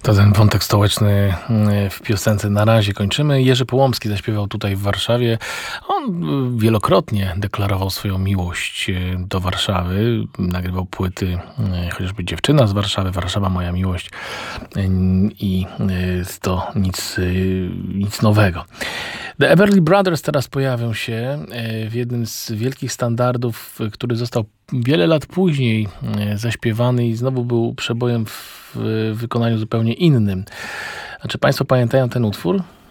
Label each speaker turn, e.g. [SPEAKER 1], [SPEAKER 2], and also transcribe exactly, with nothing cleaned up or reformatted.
[SPEAKER 1] To ten wątek stołeczny w piosence na razie kończymy. Jerzy Połomski zaśpiewał tutaj w Warszawie. On wielokrotnie deklarował swoją miłość do Warszawy. Nagrywał płyty chociażby Dziewczyna z Warszawy, Warszawa moja miłość i to nic, nic nowego. The Everly Brothers teraz pojawią się w jednym z wielkich standardów, który został wiele lat później zaśpiewany i znowu był przebojem w wykonaniu zupełnie innym. A czy Państwo pamiętają ten utwór?